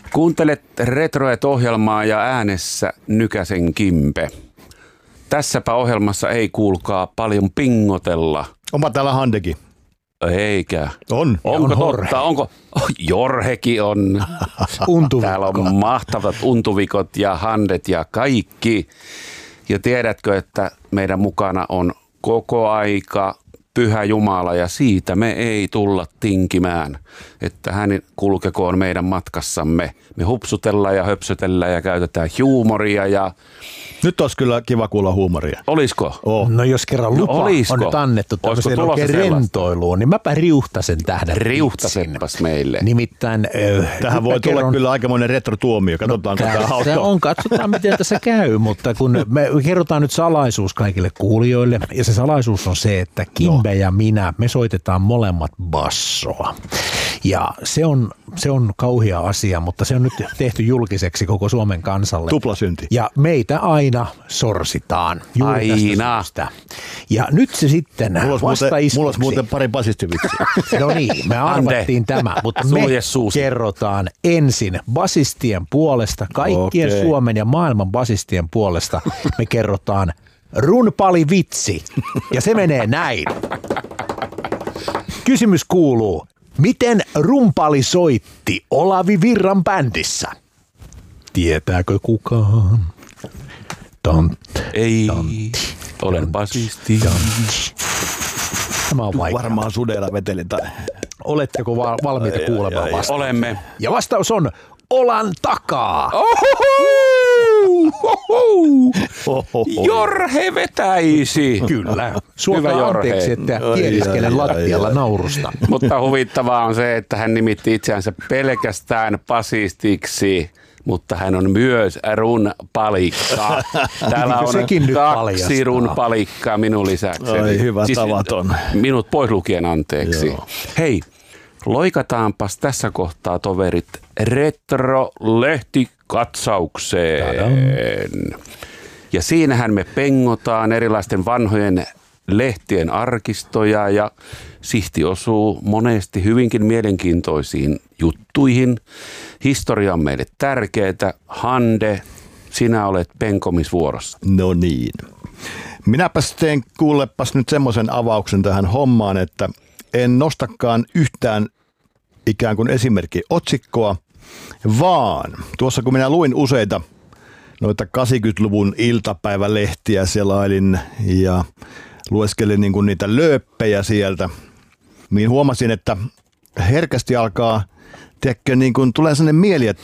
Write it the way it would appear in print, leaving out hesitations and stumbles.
Kuuntelet Retroet-ohjelmaa ja äänessä Nykäsen Kimpe. Tässäpä ohjelmassa ei kuulkaa paljon pingotella. Onpa täällä Handekin. Eikä. On. Onko on totta? Onko? Jorhekin on. Täällä on mahtavat untuvikot ja Handet ja kaikki. Ja tiedätkö, että meidän mukana on koko aika Pyhä Jumala ja siitä me ei tulla tinkimään, että hän kulkekoon meidän matkassamme. Me hupsutellaan ja höpsötellään ja käytetään huumoria ja... Nyt olisi kyllä kiva kuulla huumoria. Olisiko? No jos kerran lupa on nyt annettu tämmöiseen oikein rentoiluun, niin mäpä riuhtasen tähän. Riuhtasenpas meille. Nimittäin... Tähän voi tulla kyllä aikamoinen retrotuomio. Katsotaan, kun tämä hauskaa. Katsotaan, miten tässä käy, mutta kun me kerrotaan nyt salaisuus kaikille kuulijoille, ja se salaisuus on se, että Kimbe ja minä, me soitetaan molemmat bassoa. Ja se on kauhea asia, mutta se on nyt tehty julkiseksi koko Suomen kansalle. Tuplasynti. Ja meitä aina sorsitaan juuri tästä syystä. Ja nyt se sitten vastaiskuksi. Mulla olisi muuten pari basistivitsiä. No niin, me arvattiin tämä, mutta me kerrotaan ensin basistien puolesta, kaikkien Suomen ja maailman basistien puolesta, me kerrotaan runpalivitsi. Ja se menee näin. Kysymys kuuluu. Miten rumpali soitti Olavi Virran bändissä? Tietääkö kukaan? Ei, olen basisti. Tämä on vaikea. Varmaan sudella vetelitään. Oletteko valmiita kuulemaan vastaus? Olemme. Ja vastaus on Olan takaa. Jorhe vetäisi. Kyllä. Suokaa anteeksi, että kieliskelen lattialla naurusta. Mutta huvittavaa on se, että hän nimitti itseänsä pelkästään basistiksi, mutta hän on myös runpalikka. Täällä on 2 runpalikkaa minun lisäksi. Oi, hyvä tavaton. Minut pois lukien anteeksi. Joo. Hei, loikataanpas tässä kohtaa toverit Retro-lehtikatsaukseen. Ja siinähän me pengotaan erilaisten vanhojen lehtien arkistoja ja Sihti osuu monesti hyvinkin mielenkiintoisiin juttuihin. Historia on meille tärkeää. Hande, sinä olet penkomisvuorossa. No niin. Minäpäs teen kuulepas nyt semmoisen avauksen tähän hommaan, että en nostakaan yhtään ikään kuin esimerkki otsikkoa, vaan tuossa kun minä luin useita noita 80-luvun iltapäivälehtiä selailin ja lueskelin niin kuin niitä lööppejä sieltä, niin huomasin, että herkästi alkaa, tiedätkö, niin kuin tulee sellainen mieli, että